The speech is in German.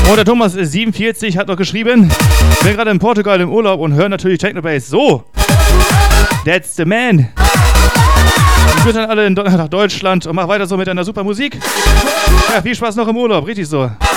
Und der Thomas 47 hat noch geschrieben, bin gerade in Portugal im Urlaub und höre natürlich Technobase. So, that's the man. Ich grüße dann alle nach Deutschland und mach weiter so mit einer super Musik. Ja, viel Spaß noch im Urlaub, richtig so.